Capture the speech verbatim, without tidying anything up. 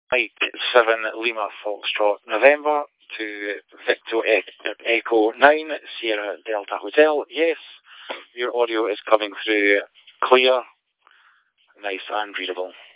Mike seven Lima Foxtrot November to Victor e- Echo nine Sierra Delta Hotel. Yes, your audio is coming through clear, nice and readable.